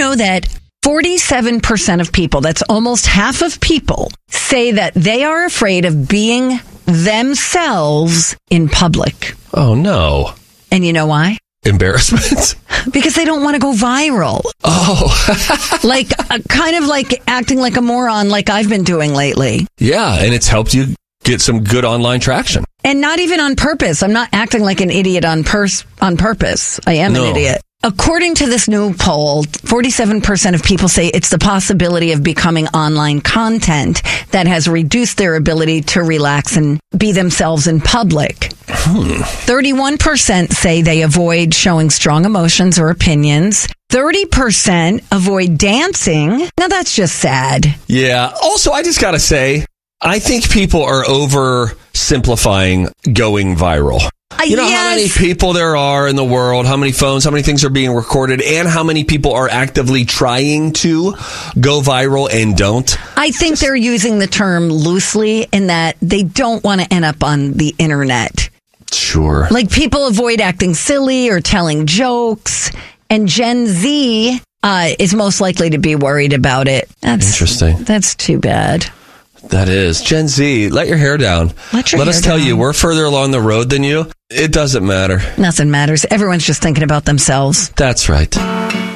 know that 47% of people, that's almost half of people, say that they are afraid of being themselves in public. Oh, no. And you know why? Embarrassment? Because they don't want to go viral. Oh. Like, kind of like acting like a moron like I've been doing lately. Yeah, and it's helped you get some good online traction. And not even on purpose. I'm not acting like an idiot on purpose. I am an idiot. According to this new poll, 47% of people say it's the possibility of becoming online content that has reduced their ability to relax and be themselves in public. 31% say they avoid showing strong emotions or opinions. 30% avoid dancing. Now that's just sad. Yeah. Also, I just got to say, I think people are oversimplifying going viral. You know how many people there are in the world, how many phones, how many things are being recorded, and how many people are actively trying to go viral and don't? I think they're using the term loosely in that they don't want to end up on the internet. Sure. Like people avoid acting silly or telling jokes, and Gen Z is most likely to be worried about it. Interesting. That's too bad. That is. Gen Z, let your hair down. Let us tell you, we're further along the road than you. It doesn't matter. Nothing matters. Everyone's just thinking about themselves. That's right.